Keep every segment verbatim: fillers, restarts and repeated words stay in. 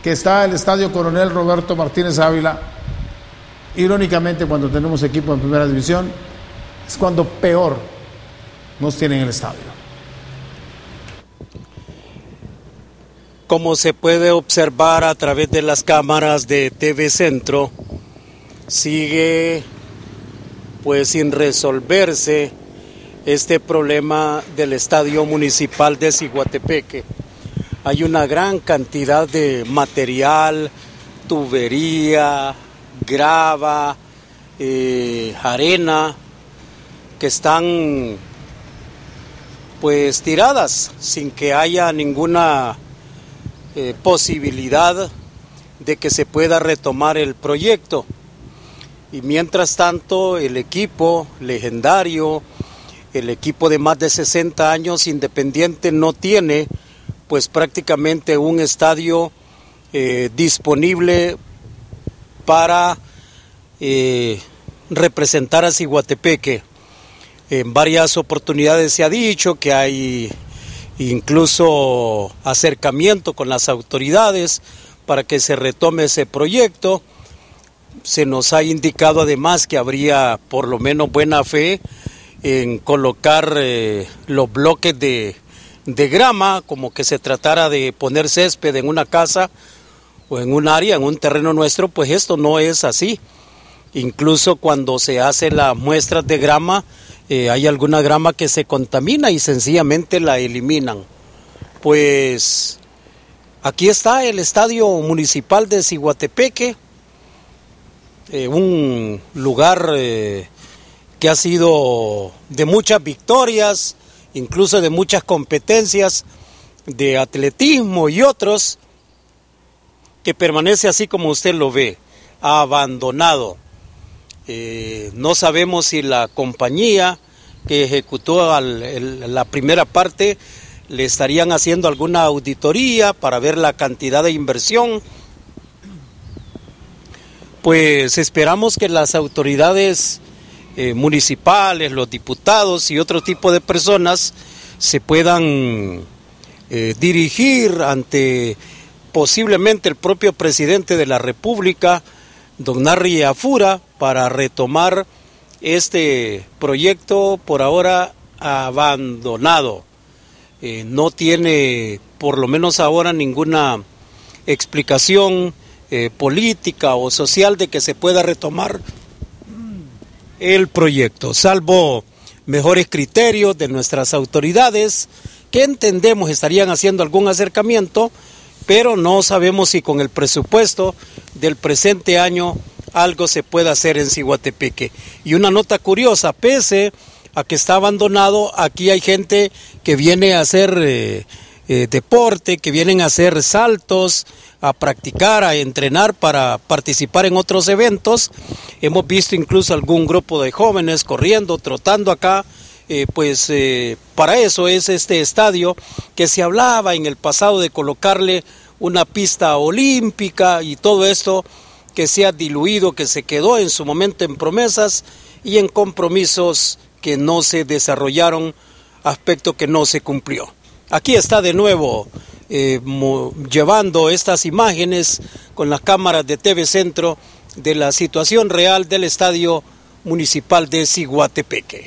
que está el Estadio Coronel Roberto Martínez Ávila, irónicamente cuando tenemos equipo en primera división, es cuando peor nos tienen el estadio. Como se puede observar a través de las cámaras de T V Centro, sigue pues sin resolverse este problema del Estadio Municipal de Ciguatepeque. Hay una gran cantidad de material, tubería, grava, eh, arena, que están pues tiradas sin que haya ninguna eh, posibilidad de que se pueda retomar el proyecto. Y mientras tanto el equipo legendario, el equipo de más de sesenta años Independiente no tiene pues prácticamente un estadio eh, disponible para eh, representar a Ciguatepeque. En varias oportunidades se ha dicho que hay incluso acercamiento con las autoridades para que se retome ese proyecto. Se nos ha indicado además que habría por lo menos buena fe en colocar eh, los bloques de, de grama, como que se tratara de poner césped en una casa o en un área, en un terreno nuestro, pues esto no es así. Incluso cuando se hacen las muestras de grama, eh, hay alguna grama que se contamina y sencillamente la eliminan. Pues aquí está el Estadio Municipal de Ciguatepeque, eh, un lugar eh, que ha sido de muchas victorias, incluso de muchas competencias de atletismo y otros, que permanece así como usted lo ve, abandonado. Eh, no sabemos si la compañía que ejecutó al, el, la primera parte le estarían haciendo alguna auditoría para ver la cantidad de inversión. Pues esperamos que las autoridades eh, municipales, los diputados y otro tipo de personas se puedan eh, dirigir ante posiblemente el propio presidente de la República, don Narri Afura, para retomar este proyecto por ahora abandonado. Eh, no tiene, por lo menos ahora, ninguna explicación eh, política o social de que se pueda retomar el proyecto, salvo mejores criterios de nuestras autoridades, que entendemos estarían haciendo algún acercamiento, pero no sabemos si con el presupuesto del presente año algo se puede hacer en Ciguatepeque. Y una nota curiosa, pese a que está abandonado, aquí hay gente que viene a hacer eh, eh, deporte, que vienen a hacer saltos, a practicar, a entrenar para participar en otros eventos. Hemos visto incluso algún grupo de jóvenes corriendo, trotando acá. Eh, pues eh, para eso es este estadio, que se hablaba en el pasado de colocarle una pista olímpica y todo esto que se ha diluido, que se quedó en su momento en promesas y en compromisos que no se desarrollaron, aspecto que no se cumplió. Aquí está de nuevo eh, mo, llevando estas imágenes con las cámaras de T V Centro de la situación real del Estadio Municipal de Ciguatepeque.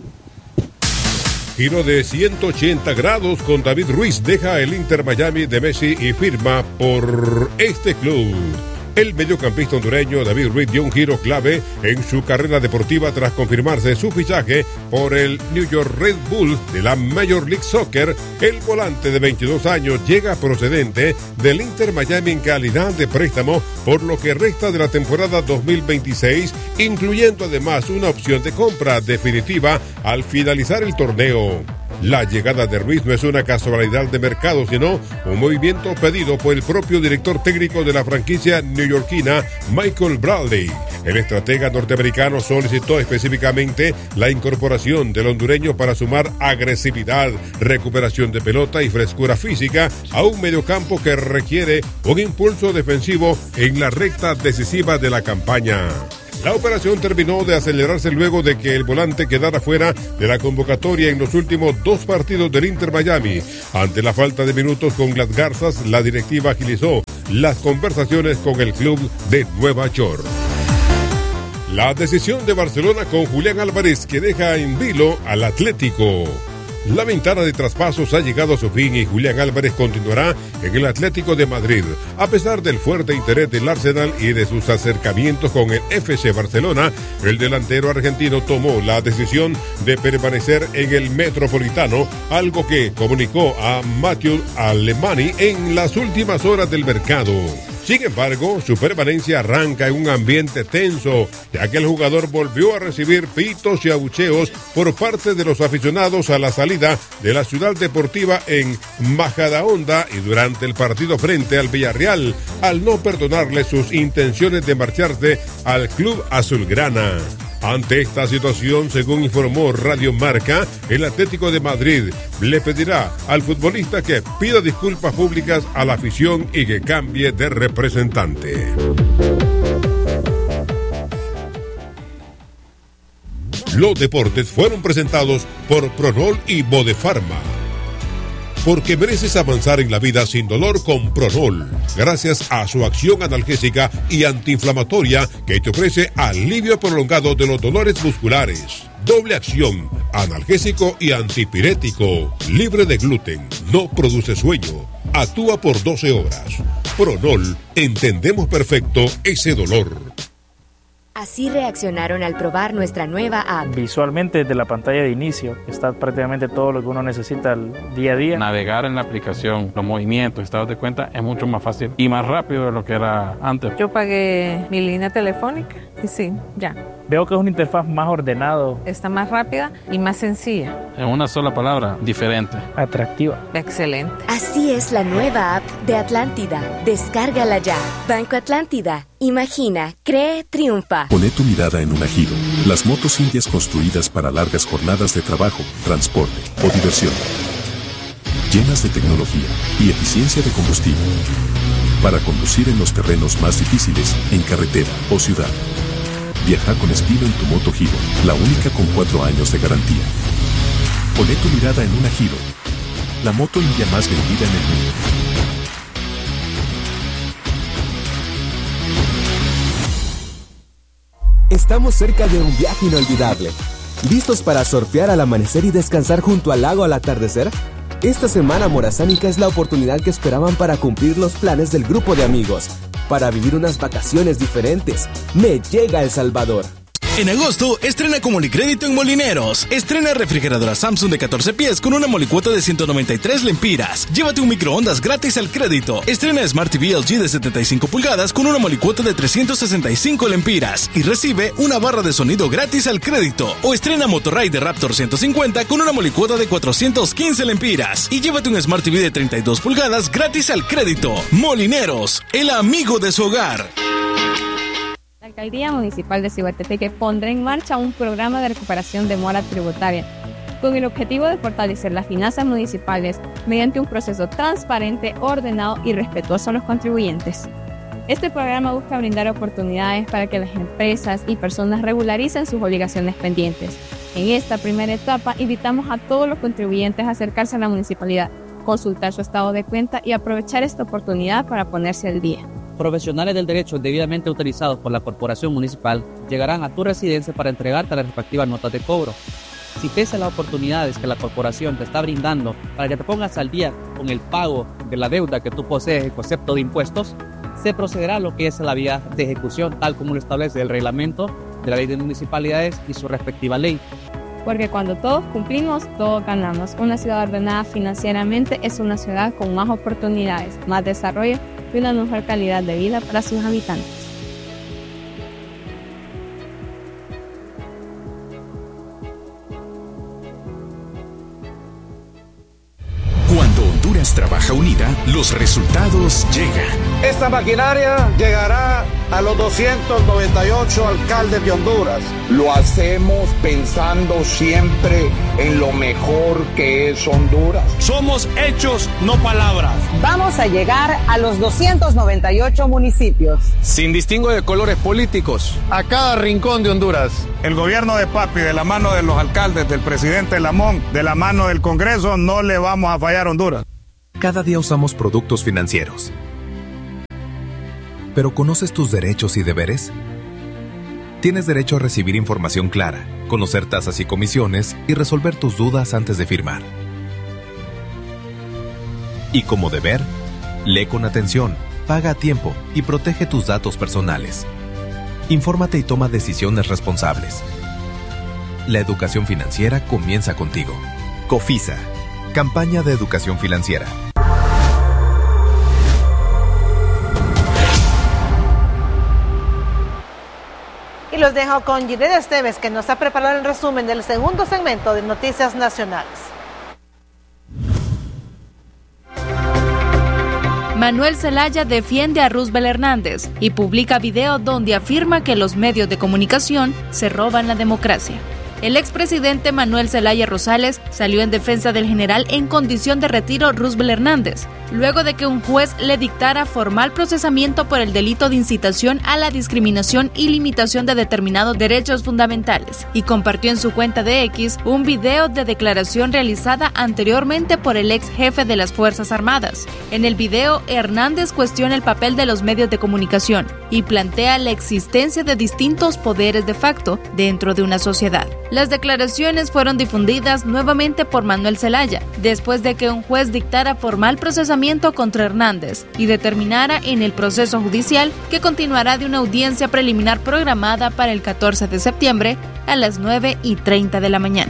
Giro de ciento ochenta grados con David Ruiz, deja el Inter Miami de Messi y firma por este club. El mediocampista hondureño David Ruiz dio un giro clave en su carrera deportiva tras confirmarse su fichaje por el New York Red Bulls de la Major League Soccer. El volante de veintidós años llega procedente del Inter Miami en calidad de préstamo por lo que resta de la temporada dos mil veintiséis, incluyendo además una opción de compra definitiva al finalizar el torneo. La llegada de Ruiz no es una casualidad de mercado, sino un movimiento pedido por el propio director técnico de la franquicia neoyorquina, Michael Bradley. El estratega norteamericano solicitó específicamente la incorporación del hondureño para sumar agresividad, recuperación de pelota y frescura física a un mediocampo que requiere un impulso defensivo en la recta decisiva de la campaña. La operación terminó de acelerarse luego de que el volante quedara fuera de la convocatoria en los últimos dos partidos del Inter Miami. Ante la falta de minutos con las Garzas, la directiva agilizó las conversaciones con el club de Nueva York. La decisión de Barcelona con Julián Álvarez que deja en vilo al Atlético. La ventana de traspasos ha llegado a su fin y Julián Álvarez continuará en el Atlético de Madrid, a pesar del fuerte interés del Arsenal y de sus acercamientos con el F C Barcelona. El delantero argentino tomó la decisión de permanecer en el Metropolitano, algo que comunicó a Mathieu Alemany en las últimas horas del mercado. Sin embargo, su permanencia arranca en un ambiente tenso, ya que el jugador volvió a recibir pitos y abucheos por parte de los aficionados a la salida de la Ciudad Deportiva en Majadahonda y durante el partido frente al Villarreal, al no perdonarle sus intenciones de marcharse al club azulgrana. Ante esta situación, según informó Radio Marca, el Atlético de Madrid le pedirá al futbolista que pida disculpas públicas a la afición y que cambie de representante. Los deportes fueron presentados por Pronol y Bodefarma. Porque mereces avanzar en la vida sin dolor con Pronol, gracias a su acción analgésica y antiinflamatoria que te ofrece alivio prolongado de los dolores musculares. Doble acción, analgésico y antipirético, libre de gluten, no produce sueño, actúa por doce horas. Pronol, entendemos perfecto ese dolor. Así reaccionaron al probar nuestra nueva app. Visualmente desde la pantalla de inicio está prácticamente todo lo que uno necesita el día a día. Navegar en la aplicación, los movimientos, estados de cuenta es mucho más fácil y más rápido de lo que era antes. Yo pagué mi línea telefónica y sí, ya. Veo que es una interfaz más ordenado. Está más rápida y más sencilla. En una sola palabra, diferente. Atractiva. Excelente. Así es la nueva app de Atlántida. Descárgala ya. Banco Atlántida. Imagina, cree, triunfa. Poné tu mirada en una Giro. Las motos indias construidas para largas jornadas de trabajo, transporte o diversión. Llenas de tecnología y eficiencia de combustible. Para conducir en los terrenos más difíciles, en carretera o ciudad. Viaja con estilo en tu moto Giro, la única con cuatro años de garantía. Poné tu mirada en una Giro, la moto india más vendida en el mundo. Estamos cerca de un viaje inolvidable. ¿Listos para surfear al amanecer y descansar junto al lago al atardecer? Esta semana Morazánica es la oportunidad que esperaban para cumplir los planes del grupo de amigos. Para vivir unas vacaciones diferentes. Me llega El Salvador. En agosto, estrena con Molicrédito en Molineros. Estrena refrigeradora Samsung de catorce pies con una molicuota de ciento noventa y tres lempiras. Llévate un microondas gratis al crédito. Estrena Smart T V L G de setenta y cinco pulgadas con una molicuota de trescientos sesenta y cinco lempiras. Y recibe una barra de sonido gratis al crédito. O estrena Motorride Raptor ciento cincuenta con una molicuota de cuatrocientos quince lempiras. Y llévate un Smart T V de treinta y dos pulgadas gratis al crédito. Molineros, el amigo de su hogar. La Alcaldía Municipal de Ciguatepeque pondrá en marcha un programa de recuperación de mora tributaria con el objetivo de fortalecer las finanzas municipales mediante un proceso transparente, ordenado y respetuoso a los contribuyentes. Este programa busca brindar oportunidades para que las empresas y personas regularicen sus obligaciones pendientes. En esta primera etapa, invitamos a todos los contribuyentes a acercarse a la municipalidad, consultar su estado de cuenta y aprovechar esta oportunidad para ponerse al día. Profesionales del derecho debidamente autorizados por la Corporación Municipal llegarán a tu residencia para entregarte las respectivas notas de cobro. Si pese a las oportunidades que la Corporación te está brindando para que te pongas al día con el pago de la deuda que tú posees en concepto de impuestos, se procederá a lo que es la vía de ejecución, tal como lo establece el reglamento de la Ley de Municipalidades y su respectiva ley. Porque cuando todos cumplimos, todos ganamos. Una ciudad ordenada financieramente es una ciudad con más oportunidades, más desarrollo y una mejor calidad de vida para sus habitantes. Cuando Honduras trabaja unida, los resultados llegan. Esta maquinaria llegará a los doscientos noventa y ocho alcaldes de Honduras. Lo hacemos pensando siempre en lo mejor que es Honduras. Somos hechos, no palabras. Vamos a llegar a los doscientos noventa y ocho municipios. Sin distingo de colores políticos. A cada rincón de Honduras. El gobierno de Papi, de la mano de los alcaldes, del presidente Lamón, de la mano del Congreso, no le vamos a fallar a Honduras. Cada día usamos productos financieros. ¿Pero conoces tus derechos y deberes? Tienes derecho a recibir información clara, conocer tasas y comisiones y resolver tus dudas antes de firmar. Y como deber, lee con atención, paga a tiempo y protege tus datos personales. Infórmate y toma decisiones responsables. La educación financiera comienza contigo. COFISA, Campaña de Educación Financiera. Y los dejo con Giret Esteves, que nos ha preparado el resumen del segundo segmento de Noticias Nacionales. Manuel Zelaya defiende a Roosevelt Hernández y publica video donde afirma que los medios de comunicación se roban la democracia. El expresidente Manuel Zelaya Rosales salió en defensa del general en condición de retiro Roosevelt Hernández, luego de que un juez le dictara formal procesamiento por el delito de incitación a la discriminación y limitación de determinados derechos fundamentales, y compartió en su cuenta de X un video de declaración realizada anteriormente por el ex jefe de las Fuerzas Armadas. En el video, Hernández cuestiona el papel de los medios de comunicación y plantea la existencia de distintos poderes de facto dentro de una sociedad. Las declaraciones fueron difundidas nuevamente por Manuel Zelaya, después de que un juez dictara formal procesamiento contra Hernández y determinara en el proceso judicial que continuará de una audiencia preliminar programada para el catorce de septiembre a las nueve y treinta de la mañana.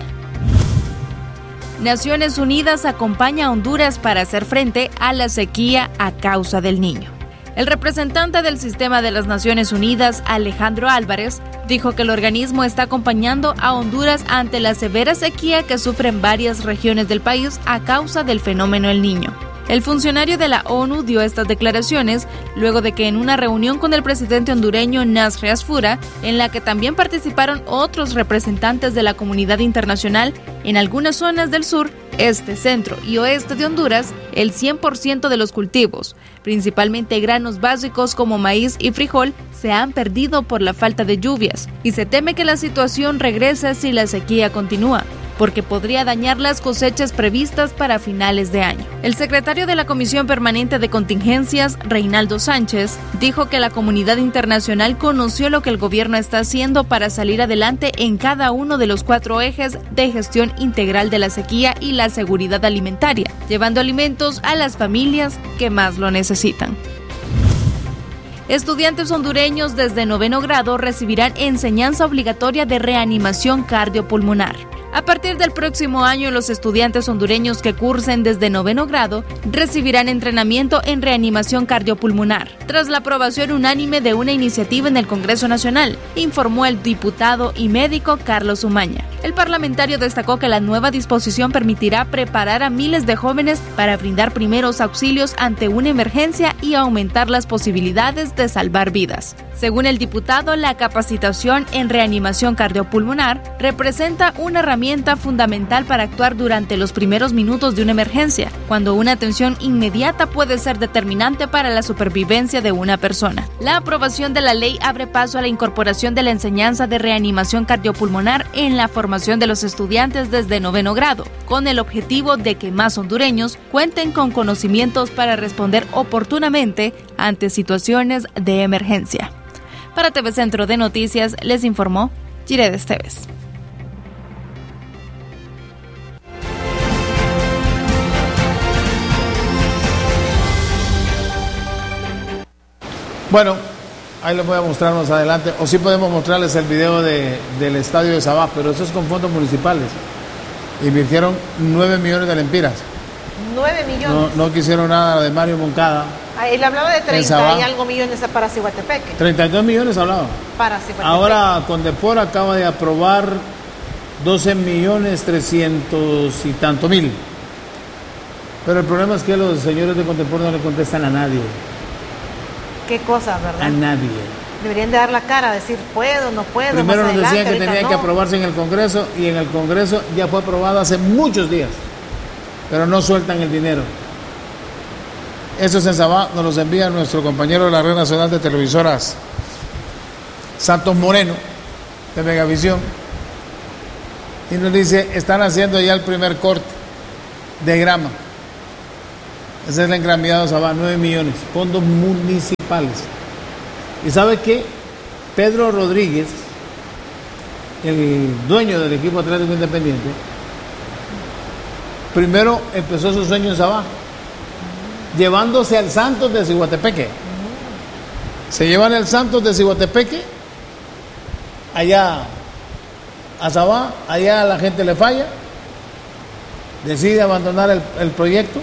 Naciones Unidas acompaña a Honduras para hacer frente a la sequía a causa del Niño. El representante del Sistema de las Naciones Unidas, Alejandro Álvarez, dijo que el organismo está acompañando a Honduras ante la severa sequía que sufren varias regiones del país a causa del fenómeno El Niño. El funcionario de la ONU dio estas declaraciones luego de que en una reunión con el presidente hondureño Nasri Asfura, en la que también participaron otros representantes de la comunidad internacional, en algunas zonas del sur, este, centro y oeste de Honduras, el cien por ciento de los cultivos, principalmente granos básicos como maíz y frijol, se han perdido por la falta de lluvias, y se teme que la situación regrese si la sequía continúa, porque podría dañar las cosechas previstas para finales de año. El secretario de la Comisión Permanente de Contingencias, Reinaldo Sánchez, dijo que la comunidad internacional conoció lo que el gobierno está haciendo para salir adelante en cada uno de los cuatro ejes de gestión integral de la sequía y la seguridad alimentaria, llevando alimentos a las familias que más lo necesitan. Estudiantes hondureños desde noveno grado recibirán enseñanza obligatoria de reanimación cardiopulmonar. A partir del próximo año, los estudiantes hondureños que cursen desde noveno grado recibirán entrenamiento en reanimación cardiopulmonar, tras la aprobación unánime de una iniciativa en el Congreso Nacional, informó el diputado y médico Carlos Umaña. El parlamentario destacó que la nueva disposición permitirá preparar a miles de jóvenes para brindar primeros auxilios ante una emergencia y aumentar las posibilidades de salvar vidas. Según el diputado, la capacitación en reanimación cardiopulmonar representa una herramienta fundamental para actuar durante los primeros minutos de una emergencia, cuando una atención inmediata puede ser determinante para la supervivencia de una persona. La aprobación de la ley abre paso a la incorporación de la enseñanza de reanimación cardiopulmonar en la formación de los estudiantes desde noveno grado, con el objetivo de que más hondureños cuenten con conocimientos para responder oportunamente ante situaciones de emergencia. Para T V Centro de Noticias, les informó Giret Esteves. Bueno, ahí les voy a mostrar más adelante, o sí podemos mostrarles el video de, del estadio de Sabá, pero eso es con fondos municipales. Invirtieron nueve millones de lempiras. nueve millones. No, no quisieron nada de Mario Moncada. Ah, él hablaba de treinta y algo millones para Ciguatepeque. treinta y dos millones hablaba. Para Ciguatepeque. Ahora Condepor acaba de aprobar doce millones trescientos y tanto mil. Pero el problema es que los señores de Condepor no le contestan a nadie. Qué cosa, ¿verdad? A nadie. Deberían de dar la cara, decir puedo, no puedo. Primero más nos adelante, decían que tenía no. que aprobarse en el Congreso, y en el Congreso ya fue aprobado hace muchos días, pero no sueltan el dinero. Eso es en Sabá, nos los envía nuestro compañero de la Red Nacional de Televisoras, Santos Moreno, de Megavisión, y nos dice, están haciendo ya el primer corte de grama. Ese es el engramillado de Sabá, nueve millones, fondos municipales. ¿Y sabe qué? Pedro Rodríguez, el dueño del equipo Atlético Independiente, primero empezó su sueño en Sabá, llevándose al Santos de Ciguatepeque. Se llevan el Santos de Ciguatepeque allá a Sabá, allá la gente le falla, decide abandonar el, el proyecto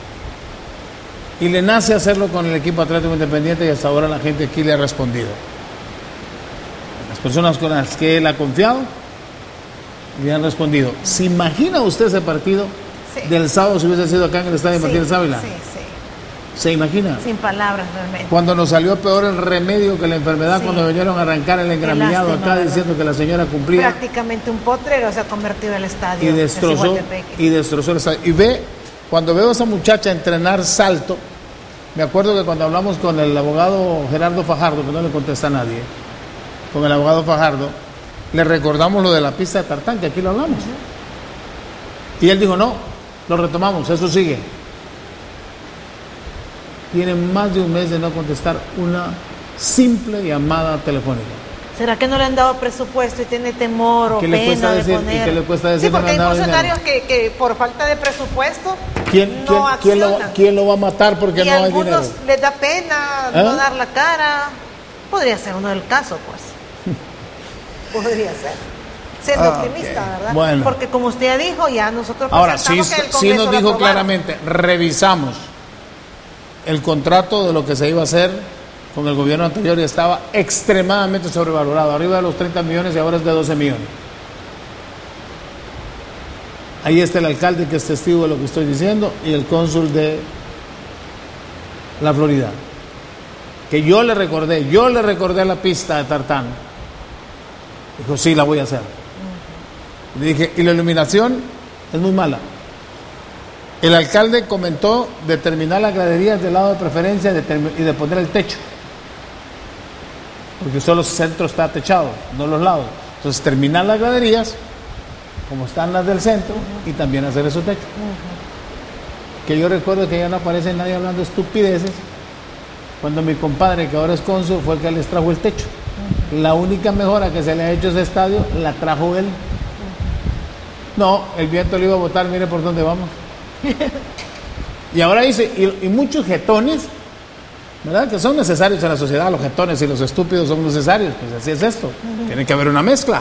y le nace hacerlo con el equipo Atlético Independiente, y hasta ahora la gente aquí le ha respondido. Las personas con las que él ha confiado le han respondido. ¿Se imagina usted ese partido sí. del sábado si hubiese sido acá en el estadio sí, Martínez Ávila? Sí, sí. ¿Se imagina? Sin palabras realmente. Cuando nos salió peor el remedio que la enfermedad, sí. cuando vinieron a arrancar el engramillado acá, ¿verdad? Diciendo que la señora cumplía. Prácticamente un potrero se ha convertido el estadio. Y destrozó, de y destrozó el estadio. Y ve, cuando veo a esa muchacha entrenar salto, me acuerdo que cuando hablamos con el abogado Gerardo Fajardo, que no le contesta a nadie, con el abogado Fajardo, le recordamos lo de la pista de tartán, que aquí lo hablamos. Uh-huh. Y él dijo, no, lo retomamos, eso sigue. Tiene más de un mes de no contestar una simple llamada telefónica. ¿Será que no le han dado presupuesto y tiene temor o pena cuesta decir, de poner? ¿Y qué le cuesta decir? Sí, porque no hay funcionarios que, que por falta de presupuesto ¿Quién, no quién, ¿quién, lo, ¿Quién lo va a matar porque y no hay dinero? Y a algunos les da pena ¿Eh? no dar la cara. Podría ser uno del caso, pues. Podría ser. Siendo ah, optimista, okay. ¿verdad? Bueno. Porque como usted dijo, ya nosotros ahora sí, que el Congreso sí nos dijo lo claramente, revisamos el contrato de lo que se iba a hacer con el gobierno anterior y estaba extremadamente sobrevalorado, arriba de los treinta millones y ahora es de doce millones. Ahí está el alcalde que es testigo de lo que estoy diciendo y el cónsul de la Florida, que yo le recordé, yo le recordé la pista de tartán. Dijo, sí, la voy a hacer. Uh-huh. Le dije, y la iluminación es muy mala. El alcalde comentó de terminar las graderías del lado de preferencia de term- y de poner el techo, porque solo el centro está techado, no los lados. Entonces terminar las graderías como están las del centro uh-huh. y también hacer esos techos. Uh-huh. Que yo recuerdo que ya no aparece nadie hablando estupideces cuando mi compadre, que ahora es cónsul, fue el que les trajo el techo. Uh-huh. La única mejora que se le ha hecho a ese estadio la trajo él. Uh-huh. No, el viento le iba a botar, mire por dónde vamos. Y ahora dice, y, y muchos jetones, ¿verdad? Que son necesarios en la sociedad, los jetones y los estúpidos son necesarios, pues así es esto. Uh-huh. Tiene que haber una mezcla.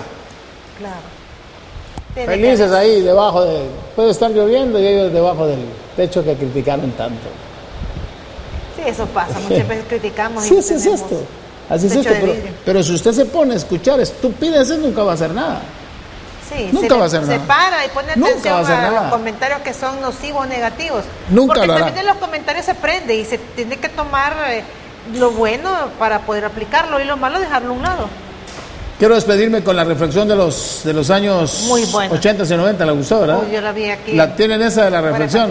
Claro. Felices ahí debajo de, puede estar lloviendo y ellos debajo del techo que criticaron tanto. Sí, eso pasa, muchas veces criticamos. Sí, así es esto, así es esto, pero, pero si usted se pone a escuchar estupideces nunca va a hacer nada. Sí, nunca se, va a hacer se nada. para y pone atención a, a, a los comentarios que son nocivos o negativos. Nunca Porque lo hará. también de los comentarios se aprende y se tiene que tomar eh, lo bueno para poder aplicarlo y lo malo dejarlo a un lado. Quiero despedirme con la reflexión de los de los años ochenta y noventa, ¿le gustó, verdad? Uy, yo la vi aquí. ¿La tienen esa de la reflexión?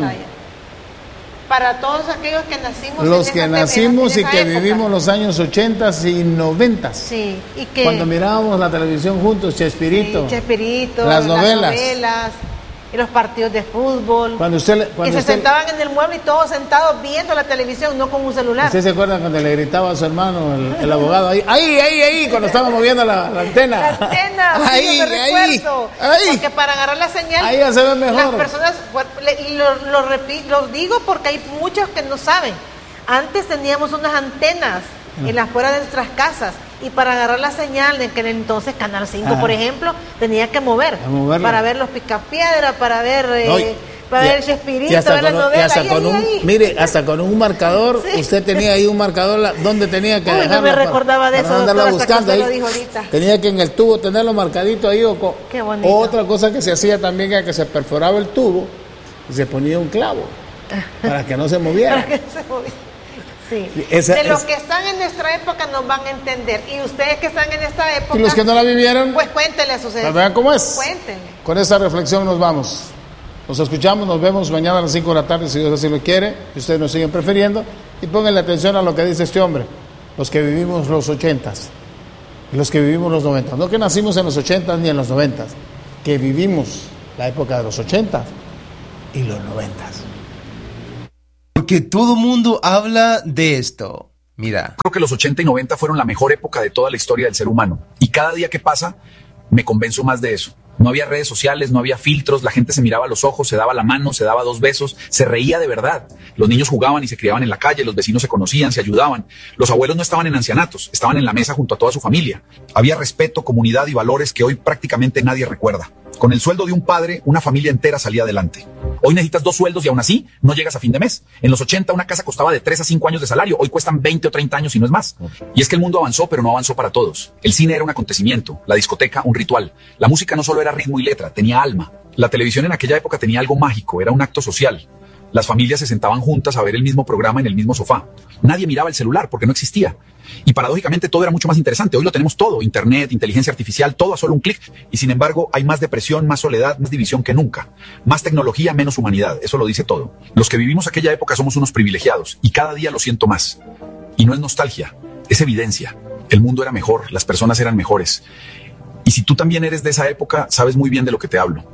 Para todos aquellos que nacimos los en que esa, nacimos en y que época. vivimos los años ochenta y noventa. Sí, y que cuando mirábamos la televisión juntos, Chespirito, sí, Chespirito, las novelas, las novelas y los partidos de fútbol. Cuando usted, cuando que se usted, sentaban en el mueble y todos sentados viendo la televisión, no con un celular. ¿Usted se acuerda cuando le gritaba a su hermano, el, el abogado, ahí, ahí, ahí, ahí, cuando estaba moviendo la, la antena? La antena, ahí, sí, yo me ahí, recuerdo. ahí. Porque para agarrar la señal, ahí ya se ve mejor. Las personas, y lo, lo, repito, lo digo porque hay muchos que no saben. Antes teníamos unas antenas en las afueras de nuestras casas y para agarrar la señal de que en entonces Canal cinco, ah. por ejemplo, tenía que mover para ver los Picapiedra, para ver eh, no, y, para y, ver Chespirito, ver las novelas. Ahí, ahí, un, ahí. Mire, hasta con un marcador, sí. Usted tenía ahí un marcador donde tenía que dejarlo. No me recordaba para, de eso, doctor, buscando hasta que ahí. lo dijo ahorita. Tenía que en el tubo tenerlo marcadito ahí. O co- Qué bonito. Otra cosa que se hacía también era que se perforaba el tubo y se ponía un clavo para que no se moviera. Para que no se moviera. Sí. Esa, de los es... que están en nuestra época nos van a entender. Y ustedes que están en esta época. Y los que no la vivieron. Pues cuéntenle a sus hijos. Vean cómo es. Cuéntenle. Con esta reflexión nos vamos. Nos escuchamos, nos vemos mañana a las cinco de la tarde, si Dios así lo quiere. Y ustedes nos siguen prefiriendo. Y pónganle atención a lo que dice este hombre. Los que vivimos los ochentas. Y los que vivimos los noventas. No que nacimos en los ochentas ni en los noventas. Que vivimos la época de los ochentas y los noventas. Porque todo mundo habla de esto. Mira, creo que los ochenta y noventa fueron la mejor época de toda la historia del ser humano. Y cada día que pasa, me convenzo más de eso. No había redes sociales, no había filtros, la gente se miraba a los ojos, se daba la mano, se daba dos besos, se reía de verdad. Los niños jugaban y se criaban en la calle, los vecinos se conocían, se ayudaban. Los abuelos no estaban en ancianatos, estaban en la mesa junto a toda su familia. Había respeto, comunidad y valores que hoy prácticamente nadie recuerda. Con el sueldo de un padre, una familia entera salía adelante. Hoy necesitas dos sueldos y aún así no llegas a fin de mes. En los ochenta una casa costaba de tres a cinco años de salario, hoy cuestan veinte o treinta años y no es más. Y es que el mundo avanzó, pero no avanzó para todos. El cine era un acontecimiento, la discoteca un ritual. La música no solo era ritmo y letra, tenía alma. La televisión en aquella época tenía algo mágico, era un acto social. Las familias se sentaban juntas a ver el mismo programa en el mismo sofá. Nadie miraba el celular porque no existía. Y paradójicamente todo era mucho más interesante. Hoy lo tenemos todo, internet, inteligencia artificial, todo a solo un clic. Y sin embargo hay más depresión, más soledad, más división que nunca. Más tecnología, menos humanidad. Eso lo dice todo. Los que vivimos aquella época somos unos privilegiados y cada día lo siento más. Y no es nostalgia, es evidencia. El mundo era mejor, las personas eran mejores. Y si tú también eres de esa época, sabes muy bien de lo que te hablo.